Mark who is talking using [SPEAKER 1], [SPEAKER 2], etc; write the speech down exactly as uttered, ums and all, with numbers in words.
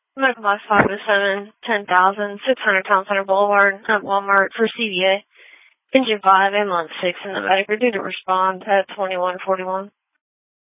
[SPEAKER 1] Medical box five oh seven, ten thousand, six hundred Town Center Boulevard, at Walmart for C V A. Engine five, ambulance six in the back. We're due to respond at twenty-one forty-one.